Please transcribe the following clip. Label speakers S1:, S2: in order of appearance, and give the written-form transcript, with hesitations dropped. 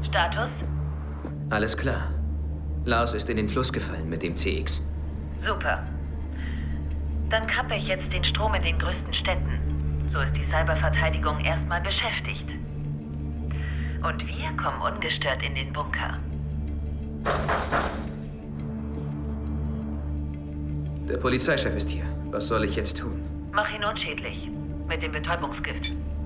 S1: Status?
S2: Alles klar. Lars ist in den Fluss gefallen mit dem CX.
S1: Super. Dann kappe ich jetzt den Strom in den größten Städten. So ist die Cyberverteidigung erstmal beschäftigt. Und wir kommen ungestört in den Bunker.
S2: Der Polizeichef ist hier. Was soll ich jetzt tun?
S1: Mach ihn unschädlich. Mit dem Betäubungsgift.